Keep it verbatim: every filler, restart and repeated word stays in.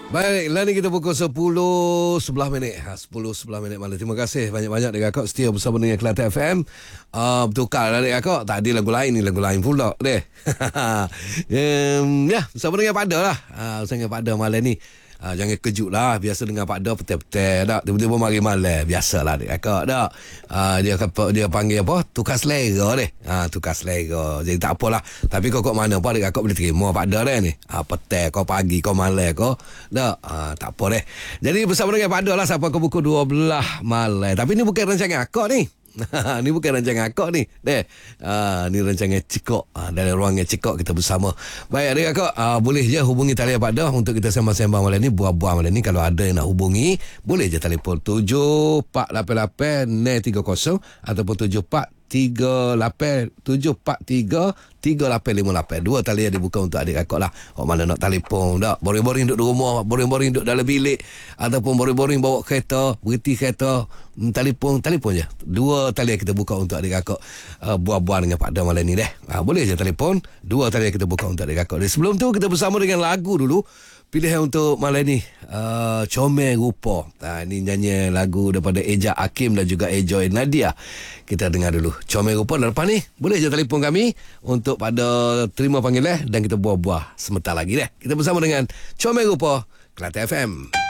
Baiklah, ni kita pukul sepuluh sebelas minit. Ha, sepuluh sebelas minit malam. Terima kasih banyak-banyak dekat akak setia bersama dengan Kelantan F M. Uh, bertukar lah dekat akak. Tak ada lagu lain ni, lagu lain pula deh. um, ya, bersama dengan Pak Da lah. Uh, bersama dengan Pak Da malam ni. Uh, jangan kejut lah. Biasa dengan Pak Da petai-petai tak. Tiba-tiba mari malam. Biasalah dekat akak tak. Uh, dia dia panggil apa? Tukar selera deh. Uh, tukar selera. Jadi tak apalah. Tapi kau kat mana apa dekat akak boleh terima Pak Da deh ni. Uh, petai kau pagi kau malam kau. Tak, uh, tak apa deh. Jadi bersama dengan Pak Da lah sampai ke pukul dua belas malam. Tapi ni bukan rancangan akak ni. Ni bukan rancangan akak ni. Deh. Uh, ni rancangan Cikok. Uh, dalam ruangan Cikok kita bersama. Baik adik akak, uh, boleh je hubungi talian Pak Da untuk kita sembang-sembang malam ni, buah-buah malam ni. Kalau ada yang nak hubungi, boleh je telefon tujuh empat lapan lapan enam tiga kosong ataupun tujuh empat tiga lapan tujuh empat tiga tiga lapan lima lapan. Dua talian dibuka untuk adik kakak lah. Orang mana nak telefon tak, boring-boring duduk di rumah, boring-boring duduk dalam bilik, ataupun boring-boring bawa kereta, berhenti kereta, hmm, telefon telefon je. Dua talian kita buka untuk adik kakak uh, buah-buah dengan Pak Da malam ni deh. Ha, boleh je telefon. Dua talian kita buka untuk adik kakak. Sebelum tu kita bersama dengan lagu dulu. Pilihan untuk malam ni uh, Comel Rupa. Ha, ini nyanyi lagu daripada Eja Hakim dan juga Ejoy Nadia. Kita dengar dulu Comel Rupa. Dan lepas ni boleh je telefon kami untuk pada terima panggilan dan kita buah-buah sebentar lagi deh. Kita bersama dengan Comel Rupa, Kelantan F M.